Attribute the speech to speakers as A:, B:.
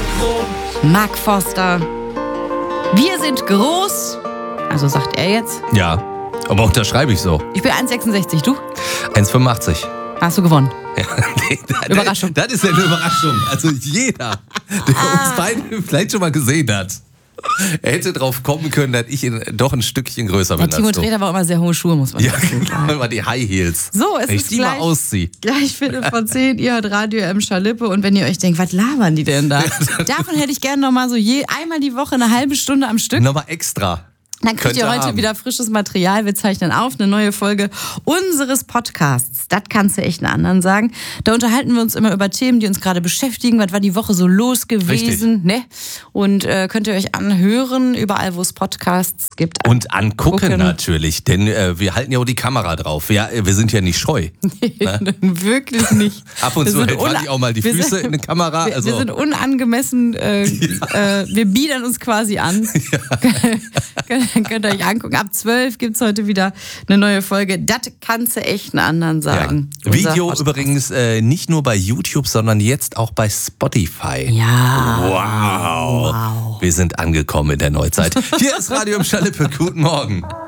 A: Mark Forster. Wir sind groß. Also sagt er jetzt.
B: Ja, aber unterschreibe ich so.
A: Ich bin 1,66, du?
B: 1,85.
A: Hast du gewonnen.
B: Ja,
A: Überraschung.
B: Das ist ja eine Überraschung. Also jeder, der uns beide vielleicht schon mal gesehen hat, hätte drauf kommen können, dass ich doch ein Stückchen größer bin.
A: Timo Träder war immer sehr hohe Schuhe, muss man
B: Ja,
A: sagen.
B: genau, immer die High Heels.
A: So, es
B: wenn ich
A: ist
B: die mal ausziehe.
A: gleich Viertel vor 10. Ihr hört Radio M. Schalippe. Und wenn ihr euch denkt, was labern die denn da? Davon hätte ich gerne noch mal so einmal die Woche eine halbe Stunde am Stück.
B: Nochmal extra.
A: Dann kriegt ihr heute wieder frisches Material. Wir zeichnen auf eine neue Folge unseres Podcasts. Das kannst du echt einen anderen sagen. Da unterhalten wir uns immer über Themen, die uns gerade beschäftigen. Was war die Woche so los gewesen? Ne? Und könnt ihr euch anhören, überall, wo es Podcasts gibt.
B: Und angucken natürlich, denn wir halten ja auch die Kamera drauf. Ja, wir sind ja nicht scheu.
A: Ne? Wirklich nicht.
B: Ab und zu hält Wally auch mal die Füße in die Kamera.
A: Wir sind unangemessen, wir biedern uns quasi an. Ja. Könnt ihr euch angucken. Ab 12 gibt es heute wieder eine neue Folge. Das kannst du echt einen anderen sagen.
B: Ja. Video übrigens nicht nur bei YouTube, sondern jetzt auch bei Spotify.
A: Ja.
B: Wow. Wir sind angekommen in der Neuzeit. Hier ist Radio im Schalippe. Guten Morgen.